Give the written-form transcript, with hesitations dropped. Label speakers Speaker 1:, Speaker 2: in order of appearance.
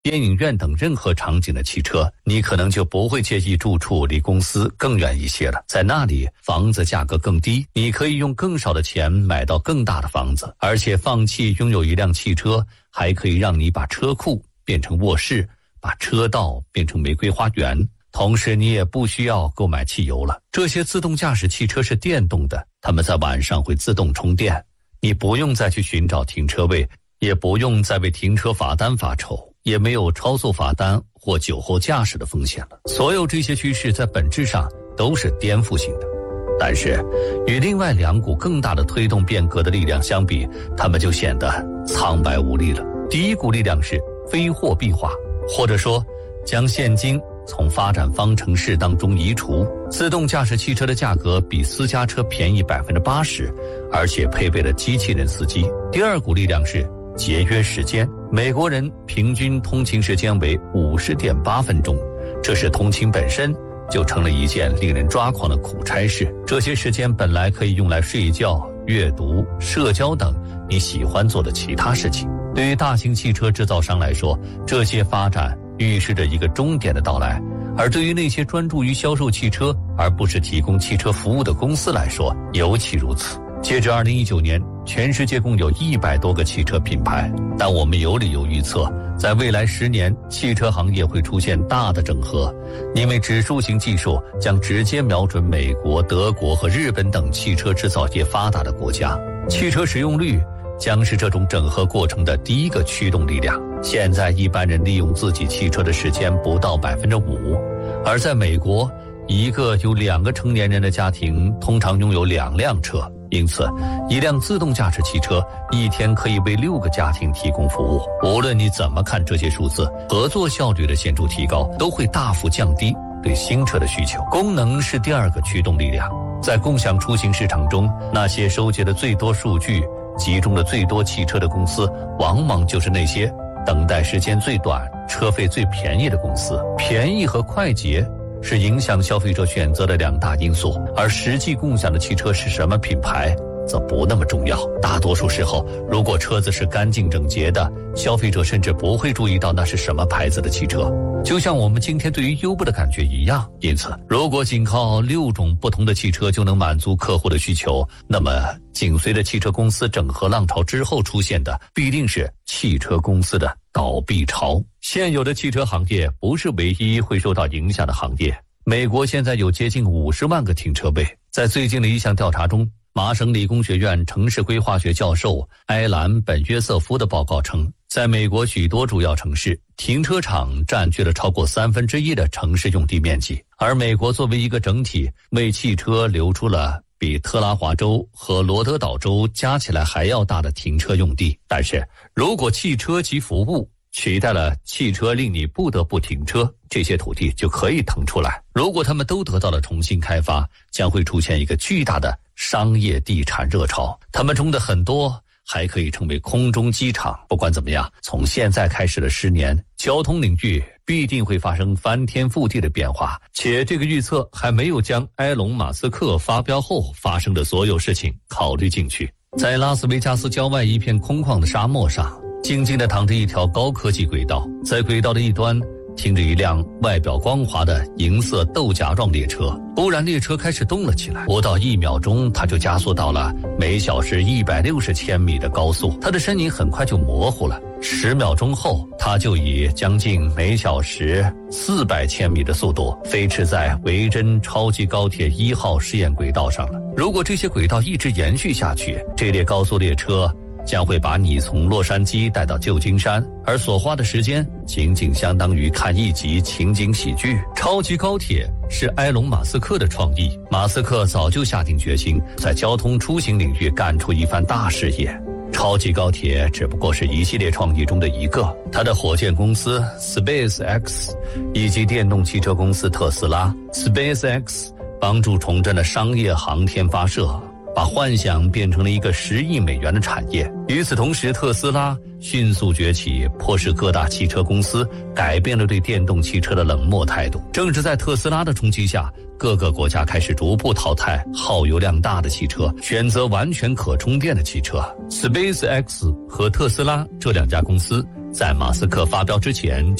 Speaker 1: 电影院等任何场景的汽车，你可能就不会介意住处离公司更远一些了。在那里，房子价格更低，你可以用更少的钱买到更大的房子，而且放弃拥有一辆汽车，还可以让你把车库变成卧室，把车道变成玫瑰花园。同时你也不需要购买汽油了。这些自动驾驶汽车是电动的，它们在晚上会自动充电，你不用再去寻找停车位，也不用再为停车罚单发愁，也没有超速罚单或酒后驾驶的风险了。所有这些趋势在本质上都是颠覆性的，但是与另外两股更大的推动变革的力量相比，它们就显得苍白无力了。第一股力量是非货币化，或者说将现金从发展方程式当中移除。自动驾驶汽车的价格比私家车便宜 80%， 而且配备了机器人司机。第二股力量是节约时间，美国人平均通勤时间为 50.8 分钟，这使通勤本身就成了一件令人抓狂的苦差事。这些时间本来可以用来睡觉、阅读、社交等你喜欢做的其他事情。对于大型汽车制造商来说，这些发展预示着一个终点的到来，而对于那些专注于销售汽车而不是提供汽车服务的公司来说尤其如此。截至2019年，全世界共有100多个汽车品牌，但我们有理由预测，在未来10年，汽车行业会出现大的整合，因为指数型技术将直接瞄准美国、德国和日本等汽车制造业发达的国家。汽车使用率将是这种整合过程的第一个驱动力量。现在一般人利用自己汽车的时间不到 5%， 而在美国，一个有2个成年人的家庭通常拥有2辆车，因此一辆自动驾驶汽车一天可以为6个家庭提供服务。无论你怎么看这些数字，合作效率的显著提高都会大幅降低对新车的需求。功能是第二个驱动力量。在共享出行市场中，那些收集的最多数据、集中了最多汽车的公司，往往就是那些等待时间最短、车费最便宜的公司。便宜和快捷是影响消费者选择的2大因素，而实际共享的汽车是什么品牌则不那么重要。大多数时候，如果车子是干净整洁的，消费者甚至不会注意到那是什么牌子的汽车，就像我们今天对于优步的感觉一样。因此，如果仅靠6种不同的汽车就能满足客户的需求，那么紧随着汽车公司整合浪潮之后出现的必定是汽车公司的倒闭潮。现有的汽车行业不是唯一会受到影响的行业。美国现在有接近50万个停车位。在最近的一项调查中，麻省理工学院城市规划学教授埃兰·本约瑟夫的报告称，在美国许多主要城市，停车场占据了超过1/3的城市用地面积，而美国作为一个整体，为汽车留出了比特拉华州和罗德岛州加起来还要大的停车用地。但是，如果汽车及服务取代了汽车令你不得不停车，这些土地就可以腾出来。如果它们都得到了重新开发，将会出现一个巨大的商业地产热潮，它们中的很多还可以成为空中机场。不管怎么样，从现在开始的10年，交通领域必定会发生翻天覆地的变化，且这个预测还没有将埃隆·马斯克发飙后发生的所有事情考虑进去。在拉斯维加斯郊外一片空旷的沙漠上，静静地躺着一条高科技轨道，在轨道的一端停着一辆外表光滑的银色豆荚状列车。忽然列车开始动了起来，不到1秒钟，它就加速到了每小时160千米的高速。它的身影很快就模糊了，10秒钟后，它就以将近每小时400千米的速度飞驰在维珍超级高铁1号试验轨道上了。如果这些轨道一直延续下去，这列高速列车将会把你从洛杉矶带到旧金山，而所花的时间仅仅相当于看一集情景喜剧。超级高铁是埃隆·马斯克的创意，马斯克早就下定决心在交通出行领域干出一番大事业。超级高铁只不过是一系列创意中的一个，他的火箭公司 SpaceX 以及电动汽车公司特斯拉。 SpaceX 帮助重振了商业航天发射，把幻想变成了一个10亿美元的产业。与此同时，特斯拉迅速崛起，迫使各大汽车公司改变了对电动汽车的冷漠态度。正是在特斯拉的冲击下，各个国家开始逐步淘汰耗油量大的汽车，选择完全可充电的汽车。SpaceX 和特斯拉这2家公司在马斯克发飙之前